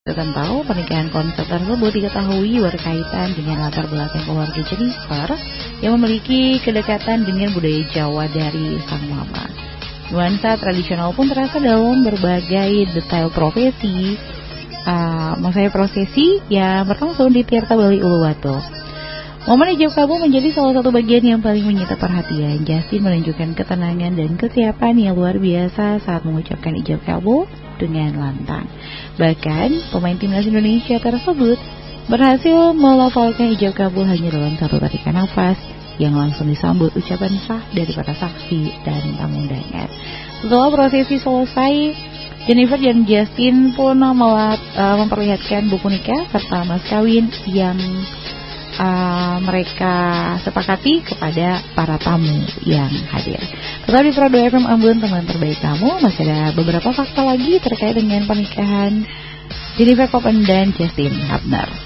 Kita tahu pernikahan konsep tersebut diketahui berkaitan dengan latar belakang keluarga Jennifer yang memiliki kedekatan dengan budaya Jawa dari sang mama. Nuansa tradisional pun terasa dalam berbagai detail prosesi yang berlangsung di Tirta Bali Uluwatu. Momen ijab kabul menjadi salah satu bagian yang paling menyita perhatian. Justin menunjukkan ketenangan dan kesiapan yang luar biasa saat mengucapkan ijab kabul dengan lantang. Bahkan, pemain timnas Indonesia tersebut berhasil melafalkan ijab kabul hanya dalam satu tarikan nafas yang langsung disambut ucapan sah dari para saksi dan tamu undangan. Setelah prosesi selesai, Jennifer dan Justin pun memperlihatkan buku nikah serta mas kawin yang mereka sepakati kepada para tamu yang hadir. Tetap di Pro 2 FM Ambon, teman terbaik kamu. Masih ada beberapa fakta lagi terkait dengan pernikahan Jennifer Copen dan Justin Hubner.